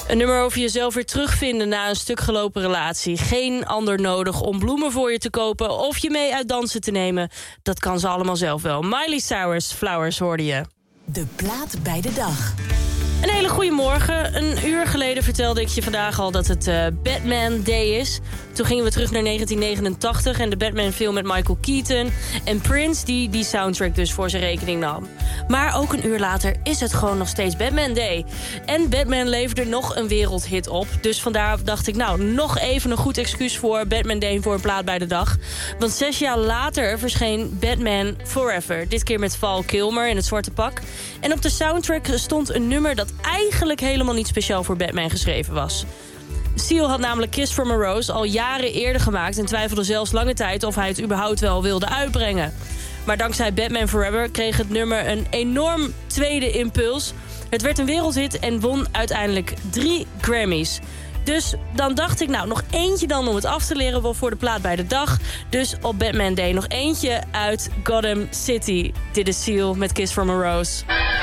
Een nummer over jezelf weer terugvinden na een stuk gelopen relatie. Geen ander nodig om bloemen voor je te kopen of je mee uit dansen te nemen. Dat kan ze allemaal zelf wel. Miley Cyrus, Flowers hoorde je. De plaat bij de dag. Een hele goede morgen. Een uur geleden vertelde ik je vandaag al dat het Batman Day is. Toen gingen we terug naar 1989 en de Batman-film met Michael Keaton. En Prince die soundtrack dus voor zijn rekening nam. Maar ook een uur later is het gewoon nog steeds Batman Day. En Batman leverde nog een wereldhit op. Dus vandaar dacht ik, nou, nog even een goed excuus voor Batman Day voor een plaat bij de dag. Want 6 jaar later verscheen Batman Forever. Dit keer met Val Kilmer in het zwarte pak. En op de soundtrack stond een nummer dat eigenlijk helemaal niet speciaal voor Batman geschreven was. Seal had namelijk Kiss from a Rose al jaren eerder gemaakt en twijfelde zelfs lange tijd of hij het überhaupt wel wilde uitbrengen. Maar dankzij Batman Forever kreeg het nummer een enorm tweede impuls. Het werd een wereldhit en won uiteindelijk 3 Grammys. Dus dan dacht ik, nou, nog eentje dan om het af te leren wel voor de plaat bij de dag. Dus op Batman Day nog eentje uit Gotham City. Dit is Seal met Kiss from a Rose.